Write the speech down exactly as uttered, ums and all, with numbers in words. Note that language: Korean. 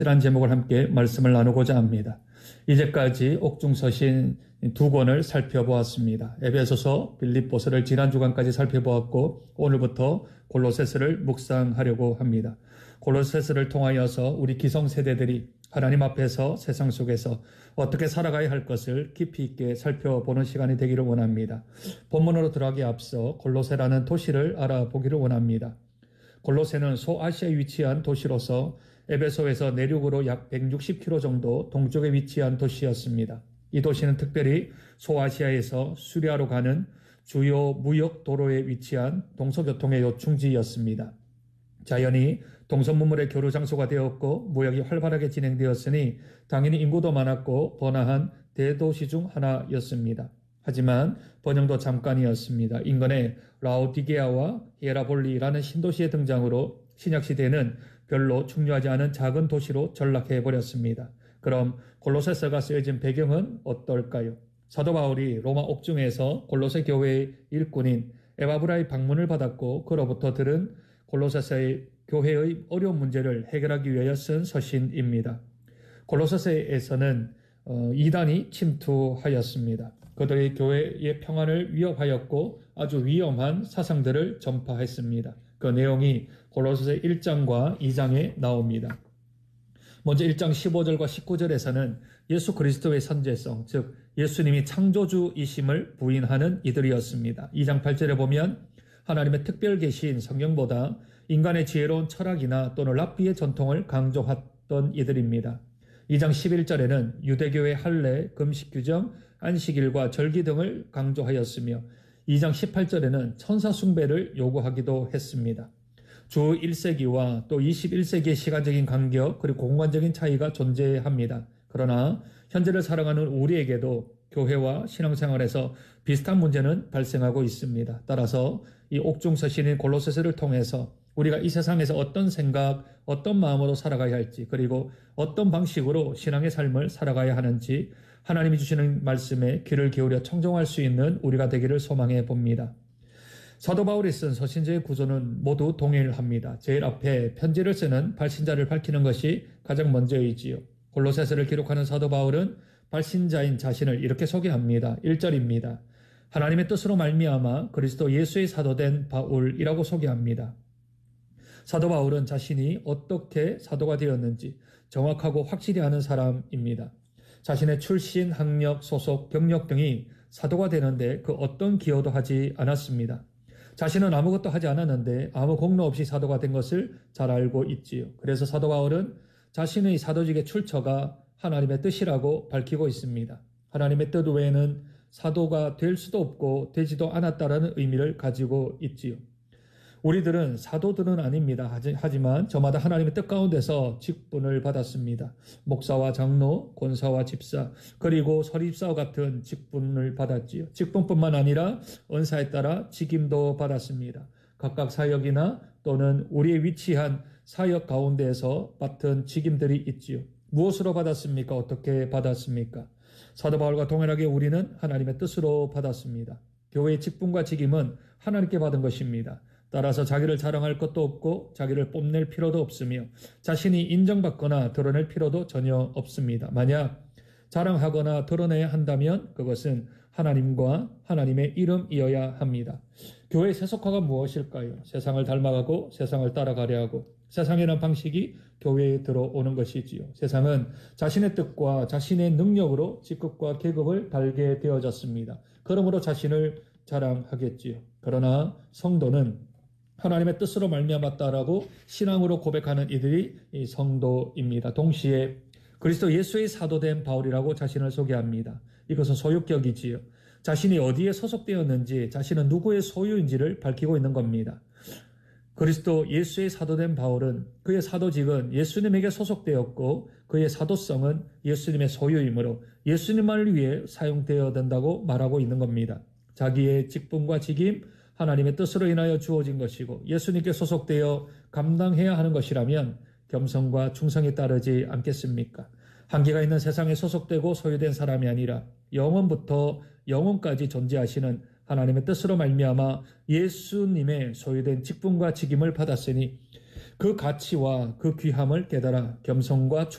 이라는 제목을 함께 말씀을 나누고자 합니다. 이제까지 옥중서신 두 권을 살펴보았습니다. 에베소서, 빌립보서를 지난 주간까지 살펴보았고 오늘부터 골로새서를 묵상하려고 합니다. 골로새서를 통하여서 우리 기성세대들이 하나님 앞에서 세상 속에서 어떻게 살아가야 할 것을 깊이 있게 살펴보는 시간이 되기를 원합니다. 본문으로 들어가기 앞서 골로새라는 도시를 알아보기를 원합니다. 골로새는 소아시아에 위치한 도시로서 에베소에서 내륙으로 약 백육십 킬로미터 정도 동쪽에 위치한 도시였습니다. 이 도시는 특별히 소아시아에서 수리아로 가는 주요 무역 도로에 위치한 동서교통의 요충지였습니다. 자연히 동서문물의 교류 장소가 되었고 무역이 활발하게 진행되었으니 당연히 인구도 많았고 번화한 대도시 중 하나였습니다. 하지만 번영도 잠깐이었습니다. 인근의 라오디게아와 히에라볼리라는 신도시의 등장으로 신약시대에는 별로 중요하지 않은 작은 도시로 전락해버렸습니다. 그럼 골로새서가 쓰여진 배경은 어떨까요? 사도 바울이 로마 옥중에서 골로새 교회의 일꾼인 에바브라의 방문을 받았고 그로부터 들은 골로새서의 교회의 어려운 문제를 해결하기 위하여 쓴 서신입니다. 골로새서에서는 이단이 침투하였습니다. 그들의 교회의 평안을 위협하였고 아주 위험한 사상들을 전파했습니다. 그 내용이 골로새서 일 장과 이 장에 나옵니다. 먼저 일 장 십오 절과 십구 절에서는 예수 그리스도의 선제성, 즉 예수님이 창조주이심을 부인하는 이들이었습니다. 이 장 팔 절에 보면 하나님의 특별 계시인 성경보다 인간의 지혜로운 철학이나 또는 랍비의 전통을 강조했던 이들입니다. 이 장 십일 절에는 유대교의 할례, 금식 규정, 안식일과 절기 등을 강조하였으며 이 장 십팔 절에는 천사 숭배를 요구하기도 했습니다. 주 일 세기와 또 이십일 세기의 시간적인 간격 그리고 공간적인 차이가 존재합니다. 그러나 현재를 살아가는 우리에게도 교회와 신앙생활에서 비슷한 문제는 발생하고 있습니다. 따라서 이 옥중서신인 골로새서를 통해서 우리가 이 세상에서 어떤 생각, 어떤 마음으로 살아가야 할지 그리고 어떤 방식으로 신앙의 삶을 살아가야 하는지 하나님이 주시는 말씀에 귀를 기울여 청정할 수 있는 우리가 되기를 소망해 봅니다. 사도 바울이 쓴 서신제의 구조는 모두 동일합니다. 제일 앞에 편지를 쓰는 발신자를 밝히는 것이 가장 먼저이지요. 골로새서를 기록하는 사도 바울은 발신자인 자신을 이렇게 소개합니다. 일 절입니다. 하나님의 뜻으로 말미암아 그리스도 예수의 사도된 바울이라고 소개합니다. 사도 바울은 자신이 어떻게 사도가 되었는지 정확하고 확실히 아는 사람입니다. 자신의 출신, 학력, 소속, 경력 등이 사도가 되는데 그 어떤 기여도 하지 않았습니다. 자신은 아무것도 하지 않았는데 아무 공로 없이 사도가 된 것을 잘 알고 있지요. 그래서 사도 바울은 자신의 사도직의 출처가 하나님의 뜻이라고 밝히고 있습니다. 하나님의 뜻 외에는 사도가 될 수도 없고 되지도 않았다라는 의미를 가지고 있지요. 우리들은 사도들은 아닙니다. 하지만 저마다 하나님의 뜻 가운데서 직분을 받았습니다. 목사와 장로, 권사와 집사, 그리고 서립사와 같은 직분을 받았지요. 직분뿐만 아니라 은사에 따라 직임도 받았습니다. 각각 사역이나 또는 우리의 위치한 사역 가운데에서 맡은 직임들이 있지요. 무엇으로 받았습니까? 어떻게 받았습니까? 사도 바울과 동일하게 우리는 하나님의 뜻으로 받았습니다. 교회의 직분과 직임은 하나님께 받은 것입니다. 따라서 자기를 자랑할 것도 없고 자기를 뽐낼 필요도 없으며 자신이 인정받거나 드러낼 필요도 전혀 없습니다. 만약 자랑하거나 드러내야 한다면 그것은 하나님과 하나님의 이름이어야 합니다. 교회의 세속화가 무엇일까요? 세상을 닮아가고 세상을 따라가려 하고 세상이라는 방식이 교회에 들어오는 것이지요. 세상은 자신의 뜻과 자신의 능력으로 직급과 계급을 달게 되어졌습니다. 그러므로 자신을 자랑하겠지요. 그러나 성도는 하나님의 뜻으로 말미암았다라고 신앙으로 고백하는 이들이 이 성도입니다. 동시에 그리스도 예수의 사도된 바울이라고 자신을 소개합니다. 이것은 소유격이지요. 자신이 어디에 소속되었는지 자신은 누구의 소유인지를 밝히고 있는 겁니다. 그리스도 예수의 사도된 바울은 그의 사도직은 예수님에게 소속되었고 그의 사도성은 예수님의 소유이므로 예수님을 위해 사용되어야 된다고 말하고 있는 겁니다. 자기의 직분과 직임, 하나님의 뜻으로 인하여 주어진 것이고 예수님께 소속되어 감당해야 하는 것이라면 겸손과 충성이 따르지 않겠습니까? 한계가 있는 세상에 소속되고 소유된 사람이 아니라 영원부터 영원까지 존재하시는 하나님의 뜻으로 말미암아 예수님의 소유된 직분과 직임을 받았으니 그 가치와 그 귀함을 깨달아 겸손과